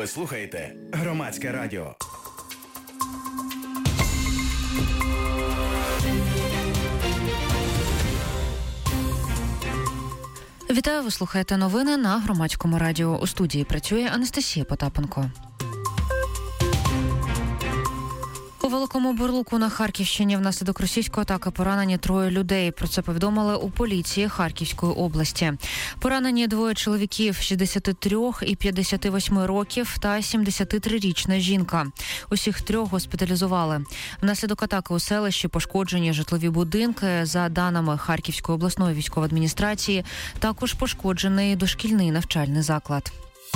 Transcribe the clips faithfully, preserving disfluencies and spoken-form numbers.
Ви слухаєте Громадське радіо. Вітаю, ви слухаєте новини на Громадському радіо. У студії працює Анастасія Потапенко. У Великому Бурлуку на Харківщині внаслідок російської атаки поранені троє людей. Про це повідомили у поліції Харківської області. Поранені двоє чоловіків шістдесят три і п'ятдесят вісім років та сімдесятитрирічна жінка. Усіх трьох госпіталізували. Внаслідок атаки у селищі пошкоджені житлові будинки. За даними Харківської обласної військової адміністрації, також пошкоджений дошкільний навчальний заклад.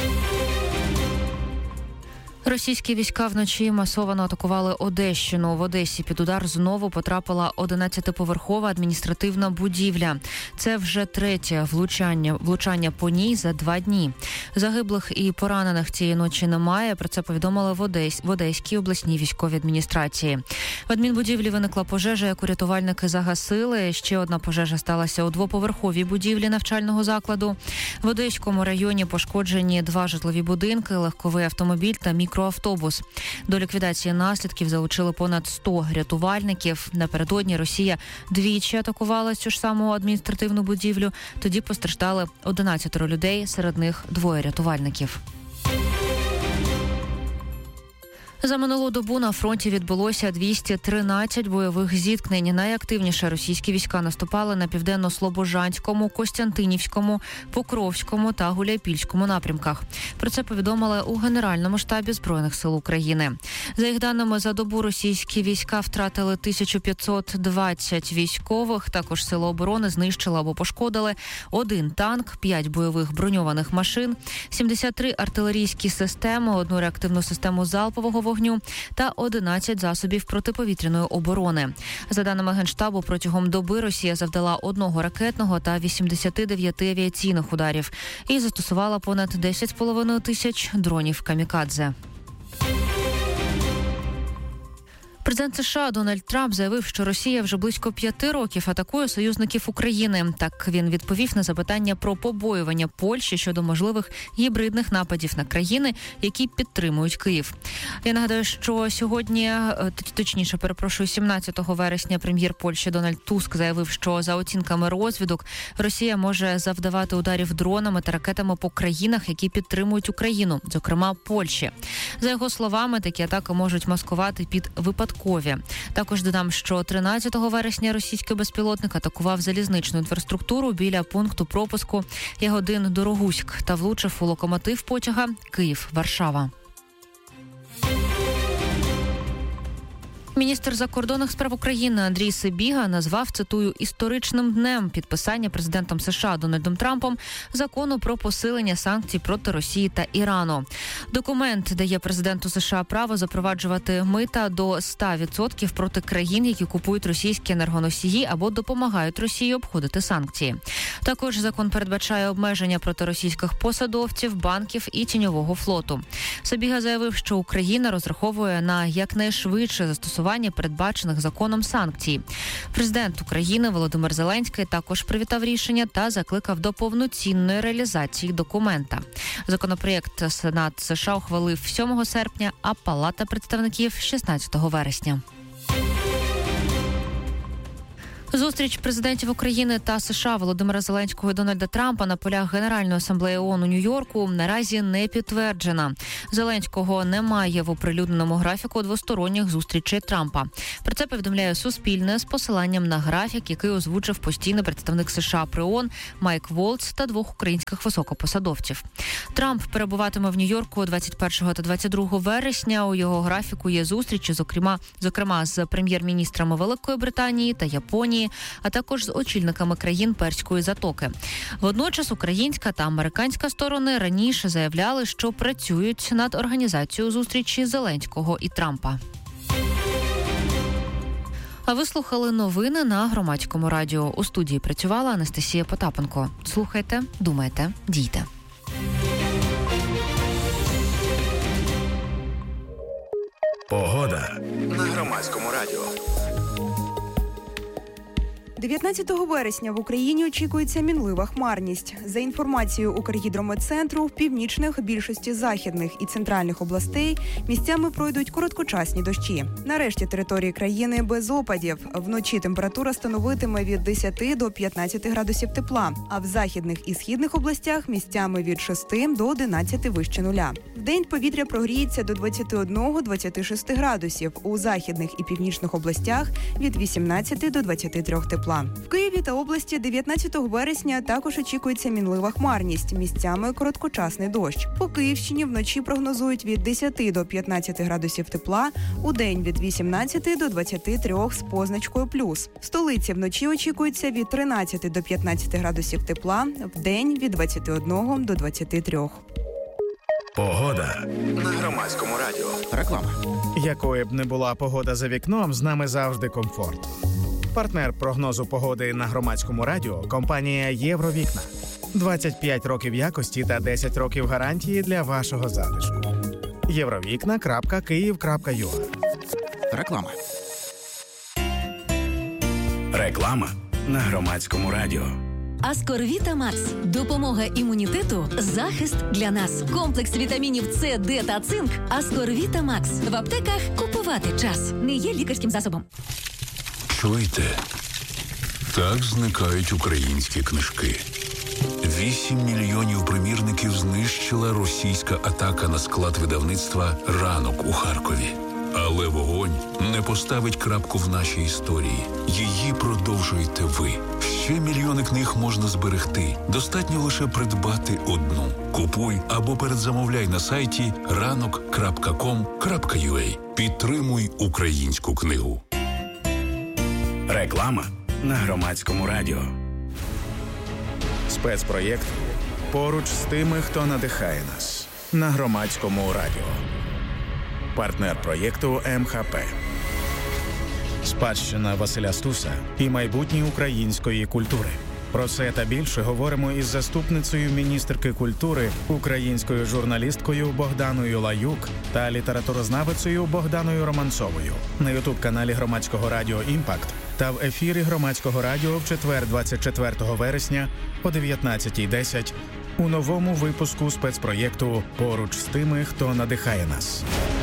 Російські війська вночі масово атакували Одещину. В Одесі під удар знову потрапила одинадцятиповерхова адміністративна будівля. Це вже третє влучання, влучання по ній за два дні. Загиблих і поранених цієї ночі немає. Про це повідомили в, Одес... в Одеській обласній військовій адміністрації. В адмінбудівлі виникла пожежа, яку рятувальники загасили. Ще одна пожежа сталася у двоповерховій будівлі навчального закладу. В Одеському районі пошкоджені два житлові будинки, легковий автомобіль та мікроавтобус. До ліквідації наслідків залучили понад сто рятувальників. Напередодні Росія двічі атакувала цю ж саму адміністративну будівлю. Тоді постраждали одинадцять людей, серед них двоє рятувальників. За минулу добу на фронті відбулося двісті тринадцять бойових зіткнень. Найактивніше російські війська наступали на Південно-Слобожанському, Костянтинівському, Покровському та Гуляйпільському напрямках. Про це повідомили у Генеральному штабі Збройних сил України. За їх даними, за добу російські війська втратили тисячу п'ятсот двадцять військових. Також Сили оборони знищили або пошкодили один танк, п'ять бойових броньованих машин, сімдесят три артилерійські системи, одну реактивну систему залпового вогню та одинадцять засобів протиповітряної оборони. За даними Генштабу, протягом доби Росія завдала одного ракетного та вісімдесят дев'ять авіаційних ударів і застосувала понад десять з половиною тисяч дронів камікадзе. Президент США Дональд Трамп заявив, що Росія вже близько п'яти років атакує союзників України. Так він відповів на запитання про побоювання Польщі щодо можливих гібридних нападів на країни, які підтримують Київ. Я нагадаю, що сьогодні, точніше, перепрошую, сімнадцятого вересня прем'єр Польщі Дональд Туск заявив, що за оцінками розвідок Росія може завдавати ударів дронами та ракетами по країнах, які підтримують Україну, зокрема Польщі. За його словами, такі атаки можуть маскувати під випадкові. Також додам, що тринадцятого вересня російський безпілотник атакував залізничну інфраструктуру біля пункту пропуску Ягодин-Дорогуськ та влучив у локомотив потяга Київ-Варшава. Міністр закордонних справ України Андрій Сибіга назвав, цитую, історичним днем підписання президентом США Дональдом Трампом закону про посилення санкцій проти Росії та Ірану. Документ дає президенту США право запроваджувати мита до сто відсотків проти країн, які купують російські енергоносії або допомагають Росії обходити санкції. Також закон передбачає обмеження проти російських посадовців, банків і тіньового флоту. Сибіга заявив, що Україна розраховує на якнайшвидше застосування передбачених законом санкцій. Президент України Володимир Зеленський також привітав рішення та закликав до повноцінної реалізації документа. Законопроєкт Сенат США ухвалив сьомого серпня, а Палата представників шістнадцятого вересня. Зустріч президентів України та США Володимира Зеленського і Дональда Трампа на полях Генеральної асамблеї ООН у Нью-Йорку наразі не підтверджена. Зеленського немає в оприлюдненому графіку двосторонніх зустрічей Трампа. Про це повідомляє Суспільне з посиланням на графік, який озвучив постійний представник США при ООН Майк Волц та двох українських високопосадовців. Трамп перебуватиме в Нью-Йорку двадцять першого та двадцять другого вересня. У його графіку є зустрічі, зокрема, зокрема з прем'єр-міністрами Великої Британії та Японії, а також з очільниками країн Перської затоки. Водночас українська та американська сторони раніше заявляли, що працюють над організацією зустрічі Зеленського і Трампа. А ви слухали новини на Громадському радіо. У студії працювала Анастасія Потапенко. Слухайте, думайте, дійте. Погода на Громадському радіо. дев'ятнадцятого вересня в Україні очікується мінлива хмарність. За інформацією Укргідрометцентру, в північних, більшості західних і центральних областей місцями пройдуть короткочасні дощі. Нарешті території країни без опадів. Вночі температура становитиме від десяти до п'ятнадцяти градусів тепла, а в західних і східних областях місцями від шести до одинадцяти вище нуля. Вдень повітря прогріється до двадцяти одного - двадцяти шести градусів, у західних і північних областях від вісімнадцяти до двадцяти трьох тепла. В Києві та області дев'ятнадцятого вересня також очікується мінлива хмарність, місцями короткочасний дощ. По Київщині вночі прогнозують від десяти до п'ятнадцяти градусів тепла, удень від вісімнадцяти до двадцяти трьох з позначкою плюс. В столиці вночі очікується від тринадцяти до п'ятнадцяти градусів тепла, вдень від двадцяти одного до двадцяти трьох. Погода на Громадському радіо. Реклама. Якою б не була погода за вікном, з нами завжди комфорт. Партнер прогнозу погоди на Громадському радіо – компанія «Євровікна». двадцять п'ять років якості та десять років гарантії для вашого затишку. євровікна крапка київ крапка ю а. Реклама. Реклама на Громадському радіо. Аскорвіта Макс. Допомога імунітету, захист для нас. Комплекс вітамінів С, Д та цинк. Аскорвіта Макс. В аптеках купувати час. Не є лікарським засобом. Чуєте? Так зникають українські книжки. Вісім мільйонів примірників знищила російська атака на склад видавництва «Ранок» у Харкові. Але вогонь не поставить крапку в нашій історії. Її продовжуєте ви. Ще мільйони книг можна зберегти. Достатньо лише придбати одну. Купуй або передзамовляй на сайті ранок крапка ком крапка ю а. Підтримуй українську книгу. Реклама на Громадському радіо. Спецпроєкт «Поруч з тими, хто надихає нас» на Громадському радіо. Партнер проєкту ем ха пе. Спадщина Василя Стуса і майбутнє української культури. Про це та більше говоримо із заступницею міністерки культури, українською журналісткою Богданою Лаюк та літературознавицею Богданою Романцовою на ютуб-каналі Громадського радіо «Імпакт» та в ефірі Громадського радіо в четвер двадцять четвертого вересня о дев'ятнадцятій десять у новому випуску спецпроєкту «Поруч з тими, хто надихає нас».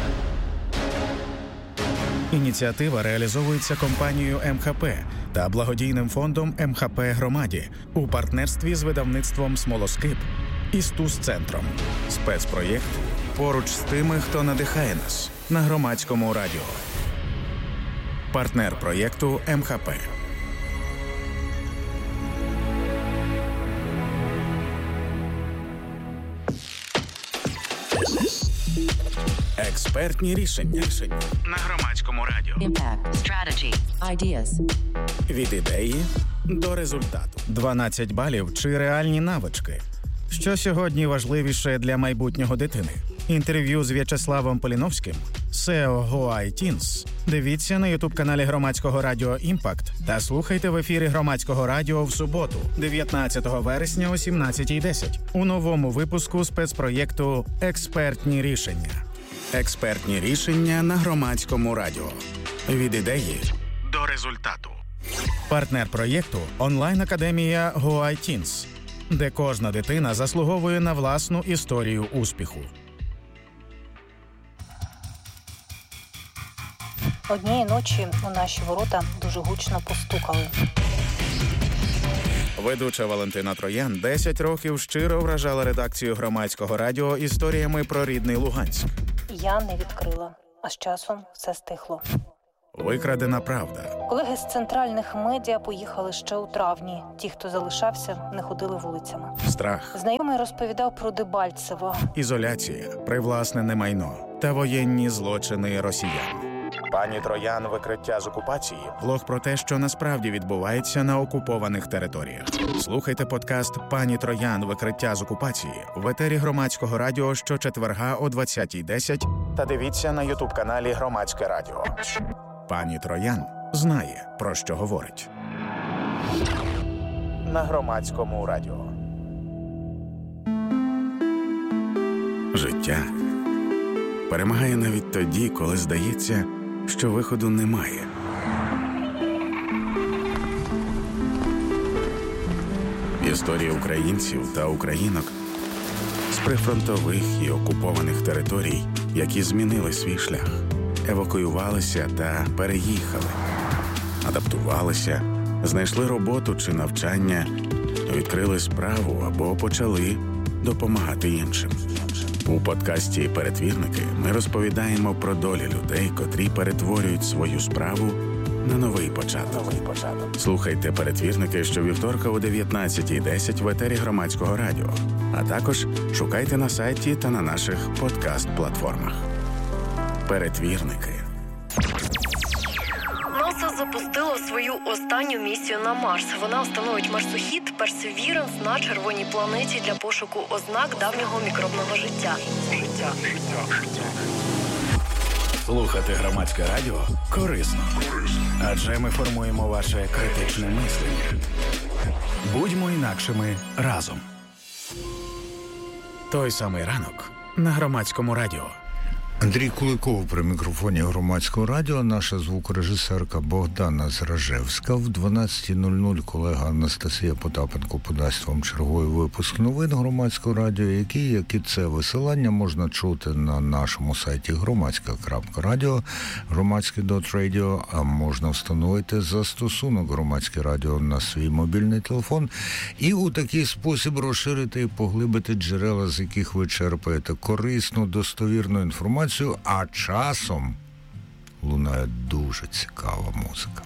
Ініціатива реалізовується компанією ем ха пе та благодійним фондом ем ха пе «Громаді» у партнерстві з видавництвом «Смолоскип» і Стус-центром. Спецпроєкт «Поруч з тими, хто надихає нас» на Громадському радіо. Партнер проєкту ем ха пе. Експертні рішення. рішення на Громадському радіо. Impact. Strategy. Ideas. Від ідеї до результату. дванадцять балів чи реальні навички. Що сьогодні важливіше для майбутнього дитини? Інтерв'ю з В'ячеславом Поліновським, сі і о GoITeens. Дивіться на ютуб-каналі Громадського радіо «Імпакт» та слухайте в ефірі Громадського радіо в суботу, дев'ятнадцятого вересня о сімнадцятій десять у новому випуску спецпроєкту «Експертні рішення». Експертні рішення на Громадському радіо. Від ідеї до результату. Партнер проєкту – онлайн-академія GoITeens, де кожна дитина заслуговує на власну історію успіху. Однієї ночі у наші ворота дуже гучно постукали. Ведуча Валентина Троян десять років щиро вражала редакцію Громадського радіо історіями про рідний Луганськ. Я не відкрила, а з часом все стихло. Викрадена правда. Колеги з центральних медіа поїхали ще у травні. Ті, хто залишався, не ходили вулицями. Страх. Знайомий розповідав про Дебальцево. Ізоляція, привласнене майно та воєнні злочини росіян. Пані Троян. Викриття з окупації. Влог про те, що насправді відбувається на окупованих територіях. Слухайте подкаст «Пані Троян. Викриття з окупації» в етері Громадського радіо щочетверга о двадцятій десять та дивіться на ютуб-каналі Громадське радіо. Пані Троян знає, про що говорить. На Громадському радіо. Життя перемагає навіть тоді, коли здається, що виходу немає. Історії українців та українок з прифронтових і окупованих територій, які змінили свій шлях, евакуювалися та переїхали, адаптувалися, знайшли роботу чи навчання, відкрили справу або почали допомагати іншим. У подкасті «Перетвірники» ми розповідаємо про долі людей, котрі перетворюють свою справу на новий початок. Новий початок. Слухайте «Перетвірники» щовівторка о дев'ятнадцятій десять в етері Громадського радіо, а також шукайте на сайті та на наших подкаст-платформах. «Перетвірники». НАСА запустило свою останню місію на Марс. Вона встановить марсохід Perseverance на червоній планеті для пошуку ознак давнього мікробного життя. Життя. Слухати Громадське радіо корисно. Адже ми формуємо ваше критичне мислення. Будьмо інакшими разом. Той самий ранок на Громадському радіо. Андрій Куликов при мікрофоні Громадського радіо, наша звукорежисерка Богдана Зражевська. В дванадцятій нуль нуль колега Анастасія Потапенко подасть вам черговий випуск новин Громадського радіо, які, як і це висилання, можна чути на нашому сайті громадська крапка радіо, громадське крапка радіо, а можна встановити застосунок Громадське радіо на свій мобільний телефон і у такий спосіб розширити і поглибити джерела, з яких ви черпаєте корисну, достовірну інформацію, а часом лунає дуже цікава музика.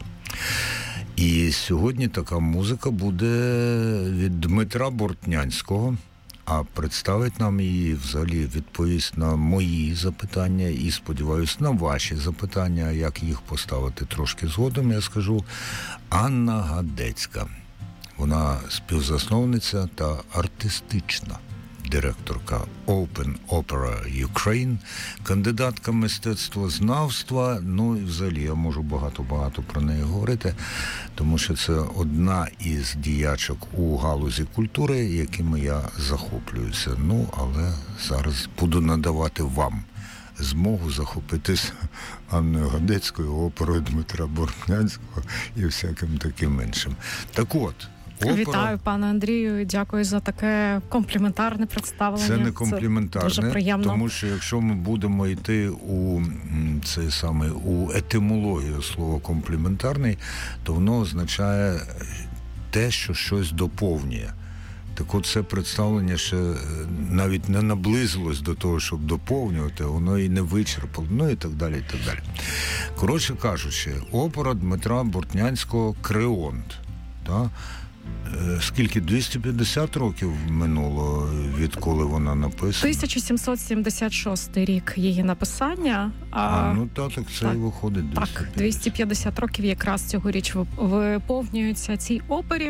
І сьогодні така музика буде від Дмитра Бортнянського, а представить нам її, взагалі відповість на мої запитання і, сподіваюсь, на ваші запитання, як їх поставити трошки згодом, я скажу, Анна Гадецька. Вона співзасновниця та артистична директорка Open Opera Ukraine, кандидатка мистецтвознавства, ну і взагалі я можу багато-багато про неї говорити, тому що це одна із діячок у галузі культури, якими я захоплююся. Ну, але зараз буду надавати вам змогу захопитись Анною Гадецькою, оперою Дмитра Бортнянського і всяким таким іншим. Так от, опера... Вітаю, пане Андрію, дякую за таке компліментарне представлення. Це не компліментарне, це дуже приємно. Тому що якщо ми будемо йти у цей самий у етимологію слова компліментарний, то воно означає те, що щось доповнює. Так от це представлення ще навіть не наблизилось до того, щоб доповнювати, воно і не вичерпало, ну і так далі, і так далі. Коротше кажучи, опера Дмитра Бортнянського «Креонт». Так? Скільки? двісті п'ятдесят років минуло, відколи вона написана? тисяча сімсот сімдесят шостий рік її написання. А, а ну так, так це так, і виходить двісті п'ятдесят. Так, двісті п'ятдесят років якраз цьогоріч виповнюється цій опері,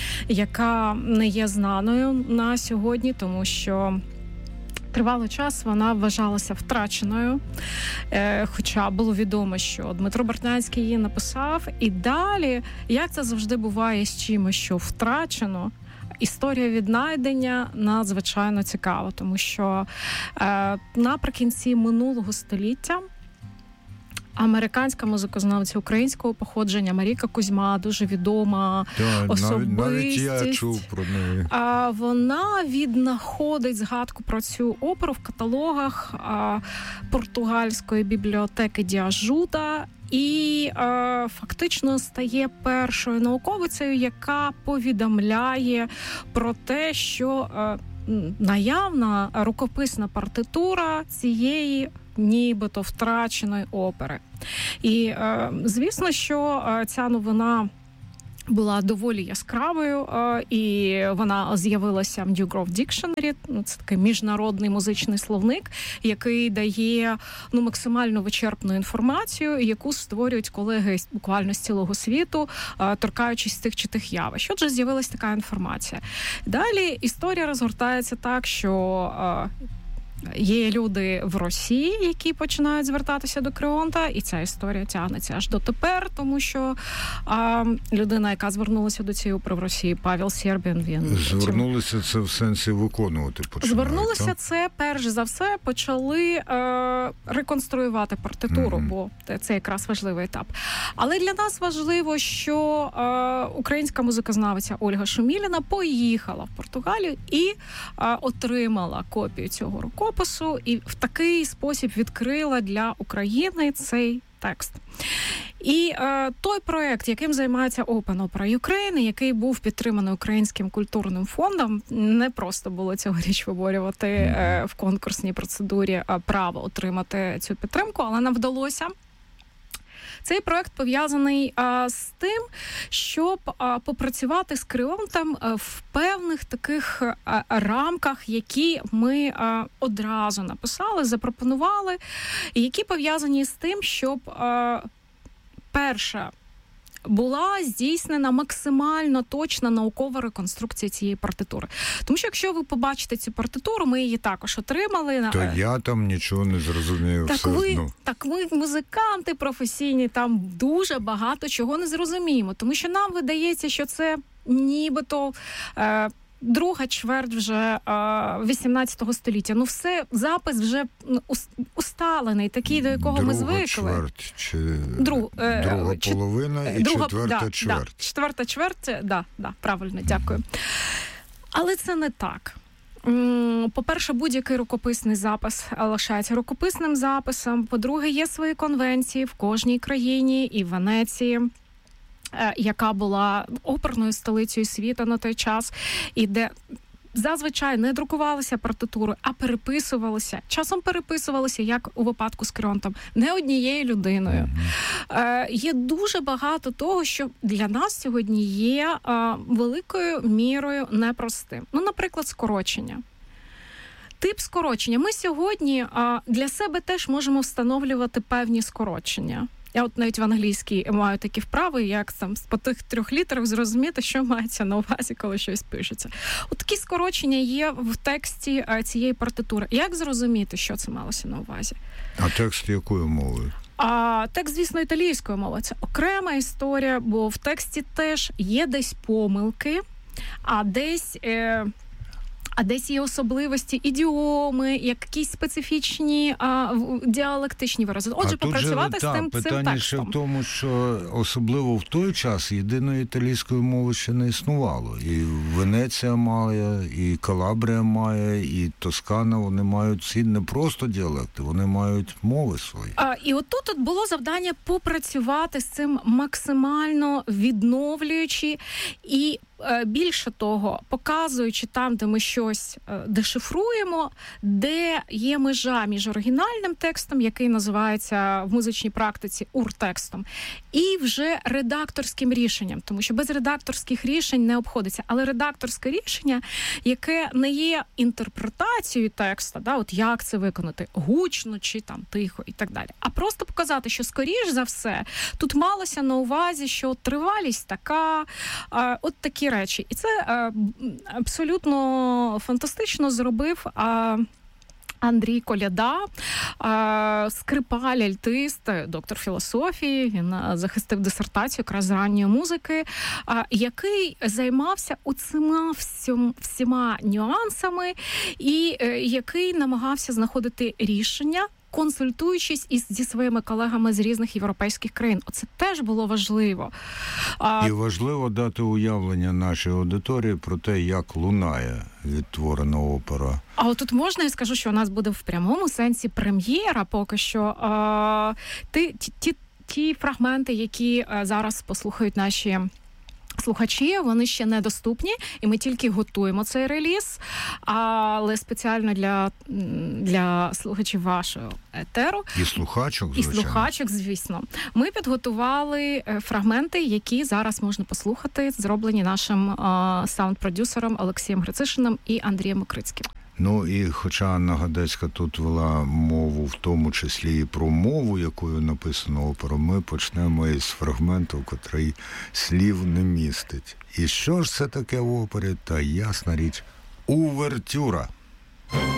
яка не є знаною на сьогодні, тому що тривалий час вона вважалася втраченою, е, хоча було відомо, що Дмитро Бортнянський її написав. І далі, як це завжди буває з чимось, що втрачено, історія віднайдення надзвичайно цікава, тому що е, наприкінці минулого століття американська музикознавця українського походження Марійка Кузьма, дуже відома так, особистість. Навіть я чув про неї. А вона віднаходить згадку про цю оперу в каталогах а, португальської бібліотеки Діажуда і а, фактично стає першою науковицею, яка повідомляє про те, що а, наявна рукописна партитура цієї нібито втраченої опери. І, е, звісно, що е, ця новина була доволі яскравою, е, і вона з'явилася в New Grove Dictionary, ну, це такий міжнародний музичний словник, який дає ну, максимально вичерпну інформацію, яку створюють колеги буквально з цілого світу, е, торкаючись тих чи тих явищ. Отже, з'явилася така інформація. Далі історія розгортається так, що... Е, Є люди в Росії, які починають звертатися до Кріонта, і ця історія тягнеться аж дотепер, тому що а, людина, яка звернулася до цієї опери в Росії, Павел Сербін, він... Звернулися це в сенсі виконувати починають, Звернулися так? це, перш за все, почали е, реконструювати партитуру, mm-hmm. бо це якраз важливий етап. Але для нас важливо, що е, українська музикознавиця Ольга Шуміліна поїхала в Португалію і е, отримала копію цього рукопису і в такий спосіб відкрила для України цей текст. І е, той проєкт, яким займається Open Opera Ukraine, який був підтриманий Українським культурним фондом, не просто було цьогоріч виборювати е, в конкурсній процедурі е, право отримати цю підтримку, але нам вдалося. Цей проект пов'язаний а, з тим, щоб а, попрацювати з Кріонтом а, в певних таких а, рамках, які ми а, одразу написали, запропонували, і які пов'язані з тим, щоб а, перша була здійснена максимально точна наукова реконструкція цієї партитури. Тому що якщо ви побачите цю партитуру, ми її також отримали. То я там нічого не зрозумію. Так все ви, одно. так ви, музиканти професійні, там дуже багато чого не зрозуміємо. Тому що нам видається, що це нібито... Е, Друга чверть вже вісімнадцятого століття. Ну все, запис вже усталений, такий, до якого друга ми звикли. Чверть, чи Друг, друга чи, половина і друга, четверта да, чверть. Да, четверта чверть, да, да, правильно, дякую. Але це не так. По-перше, будь-який рукописний запис лишається рукописним записом. По-друге, є свої конвенції в кожній країні, і в Венеції, яка була оперною столицею світу на той час, і де зазвичай не друкувалися партитури, а переписувалися. Часом переписувалися, як у випадку з Кріонтом, не однією людиною. Mm-hmm. Е, є дуже багато того, що для нас сьогодні є е, великою мірою непростим. Ну, наприклад, скорочення. Тип скорочення. Ми сьогодні е, для себе теж можемо встановлювати певні скорочення. Я от навіть в англійській маю такі вправи, як там по тих трьох літерах зрозуміти, що мається на увазі, коли щось пишеться. От такі скорочення є в тексті цієї партитури. Як зрозуміти, що це малося на увазі? А текст якою мовою? А текст, звісно, італійською мовою. Це окрема історія, бо в тексті теж є десь помилки, а десь... Е- А десь є особливості, ідіоми, якісь специфічні а, діалектичні вирази. Отже, а попрацювати же, з тим, та, цим текстом. Питання ще в тому, що особливо в той час єдиної італійської мови ще не існувало. І Венеція має, і Калабрія має, і Тоскана, вони мають ці не просто діалекти, вони мають мови свої. А, і от тут було завдання попрацювати з цим максимально відновлюючи і більше того, показуючи там, де ми щось дешифруємо, де є межа між оригінальним текстом, який називається в музичній практиці уртекстом, і вже редакторським рішенням, тому що без редакторських рішень не обходиться. Але редакторське рішення, яке не є інтерпретацією текста, да, от як це виконати, гучно чи там тихо і так далі, а просто показати, що скоріш за все тут малося на увазі, що тривалість така, от такі речі. І це а, абсолютно фантастично зробив а, Андрій Коляда, а, скрипаль, альтист, доктор філософії, він захистив дисертацію якраз з ранньої музики, а, який займався оцима всім, всіма нюансами і а, який намагався знаходити рішення, консультуючись із зі своїми колегами з різних європейських країн. Оце теж було важливо. А... І важливо дати уявлення нашій аудиторії про те, як лунає відтворена опера. А от тут можна, я скажу, що у нас буде в прямому сенсі прем'єра поки що. А, ті, ті, ті фрагменти, які зараз послухають наші слухачі, вони ще недоступні, і ми тільки готуємо цей реліз, але спеціально для, для слухачів вашого етеру. І слухачок, звичайно. І слухачок, звісно. Ми підготували фрагменти, які зараз можна послухати, зроблені нашим саунд-продюсером Олексієм Грицишиним і Андрієм Мокрицьким. Ну і хоча Анна Гадецька тут вела мову, в тому числі і про мову, якою написано оперу, ми почнемо із фрагменту, котрий слів не містить. І що ж це таке в опері? Та ясна річ, увертюра.